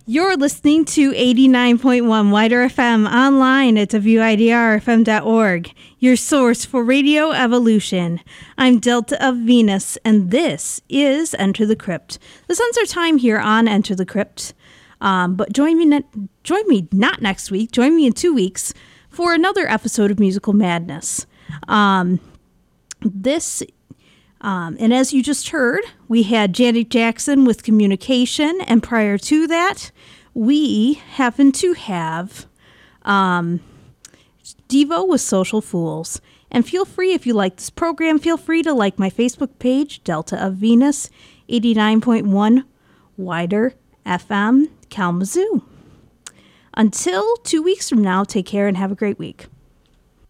You're listening to 89.1 Wider FM online at WIDRFM.org, your source for radio evolution. I'm Delta of Venus, and this is Enter the Crypt. This ends our time here on Enter the Crypt. But join me not next week, join me in 2 weeks for another episode of Musical Madness. And as you just heard, we had Janet Jackson with Communication, and prior to that, we happen to have Devo with Social Fools. And feel free, if you like this program, feel free to like my Facebook page, Delta of Venus, 89.1 Wider FM, Kalamazoo. Until 2 weeks from now, take care and have a great week.